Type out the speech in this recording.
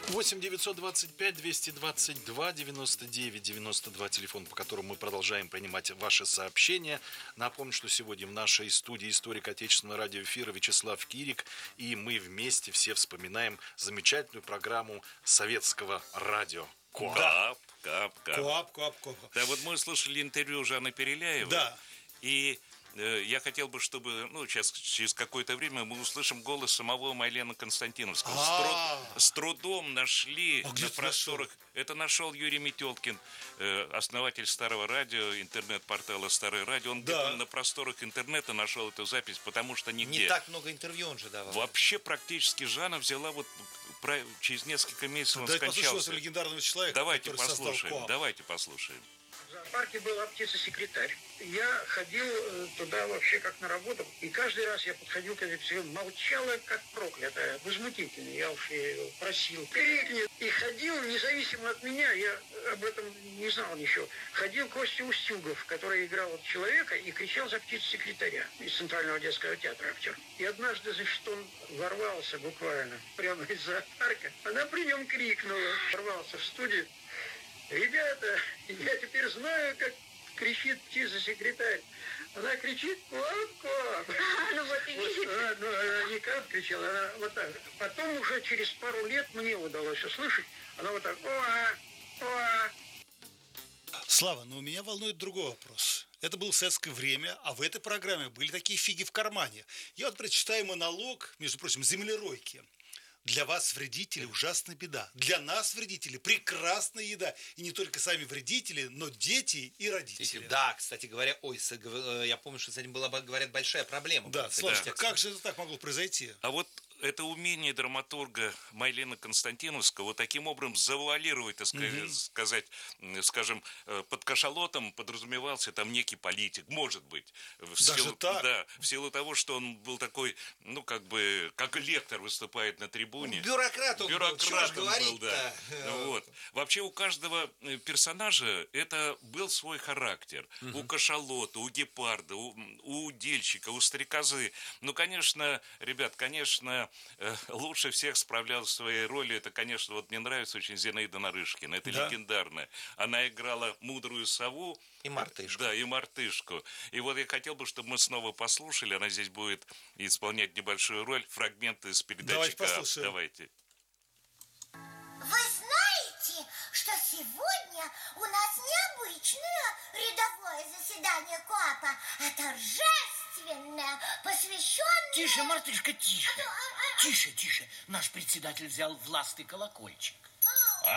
8 925 222 телефон, по которому мы продолжаем принимать ваши сообщения. Напомню, что сегодня в нашей студии историк отечественного радиоэфира Вячеслав Кирик, и мы вместе все вспоминаем замечательную программу советского радио «КоАП». КоАП. Да, вот мы слушали интервью Жанны Переляевой. Да. И я хотел бы, чтобы, сейчас через какое-то время мы услышим голос самого Майлена Константиновского. С трудом нашли на просторах. Это нашел Юрий Метелкин, основатель Старого радио, интернет-портала Старое радио. Он где-то на просторах интернета нашел эту запись, потому что нигде. Не так много интервью он же давал. Вообще практически Жанна взяла через несколько месяцев он скончался. Послушайте легендарного человека. Давайте послушаем. В зоопарке была птица-секретарь. Я ходил туда вообще как на работу, и каждый раз я подходил к этой птице, молчала как проклятая, возмутительно. Я уж ее просил, крикни. И ходил, независимо от меня, я об этом не знал ничего, ходил Костя Устюгов, который играл человека и кричал за птицу-секретаря из Центрального детского театра актер. И однажды, значит, он ворвался буквально прямо из зоопарка. Она при нем крикнула, ворвался в студию. Ребята, я теперь знаю, как кричит птица-секретарь. Она кричит «Куап-куап». Ну вот и видите. Она не как кричала, она вот так. Потом уже через пару лет мне удалось услышать. Она вот так «Уа-уа». Слава, но меня волнует другой вопрос. Это было советское время, а в этой программе были такие фиги в кармане. Я вот прочитаю монолог, между прочим, землеройки. Для вас, вредители, ужасная беда. Для нас, вредители, прекрасная еда. И не только сами вредители, но дети и родители. Да, кстати говоря, я помню, что с этим была, говорят, большая проблема. Да, Славочка, как же это так могло произойти? А вот это умение драматурга Майлена Константиновского вот таким образом завуалировать, так сказать, скажем, под кашалотом подразумевался там некий политик, может быть. Да, в силу того, что он был такой, как лектор выступает на трибуне. Бюрократом был, да. Вот. Вообще у каждого персонажа это был свой характер. У кашалота, у гепарда, у удильщика, у стрекозы. Конечно, ребят, лучше всех справлялась в своей роли. Это, конечно, вот мне нравится очень Зинаида Нарышкина. Это легендарная. Она играла мудрую сову. И мартышку. Да, и мартышку. И вот я хотел бы, чтобы мы снова послушали. Она здесь будет исполнять небольшую роль. Фрагменты из передачи. Давайте послушаем. Давайте. Вы знаете, что сегодня у нас необычное рядовое заседание КоАПа, а торжественное, посвященное... Тише, мартышка, тише. Тише. Наш председатель взял властный колокольчик.